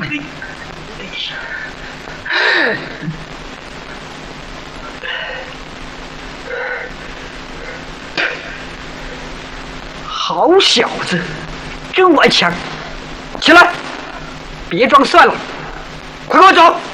好小子，真顽强！起来，别装蒜了，快跟我走！